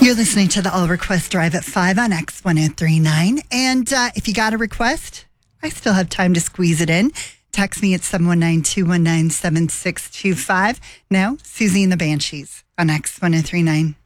You're listening to the All Request Drive at 5 on X1039. And if you got a request, I still have time to squeeze it in. Text me at 719-219-7625. Now, Susie and the Banshees on X1039.